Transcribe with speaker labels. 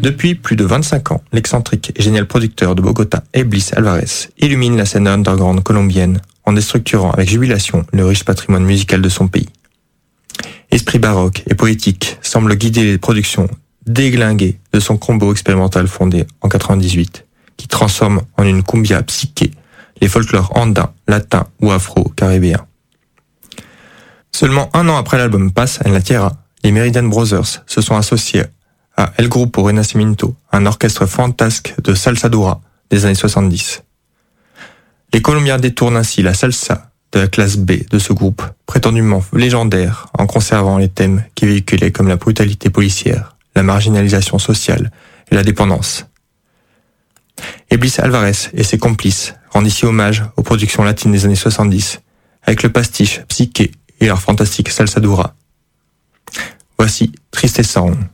Speaker 1: Depuis plus de 25 ans, l'excentrique et génial producteur de Bogota, Eblis Alvarez, illumine la scène underground colombienne en déstructurant avec jubilation le riche patrimoine musical de son pays. Esprit baroque et poétique semble guider les productions déglinguées de son combo expérimental fondé en 98, qui transforme en une cumbia psyché les folklores andins, latins ou afro-caribéens. Seulement un an après l'album Paz en la Tierra, les Meridian Brothers se sont associés à El Grupo Renacimiento, un orchestre fantasque de salsa dura des années 70. Les Colombiens détournent ainsi la salsa de la classe B de ce groupe, prétendument légendaire, en conservant les thèmes qui véhiculaient comme la brutalité policière, la marginalisation sociale et la dépendance. Eblis Alvarez et ses complices rendent ici hommage aux productions latines des années 70, avec le pastiche psyché et leur fantastique salsa dura. Voici Triste Sound.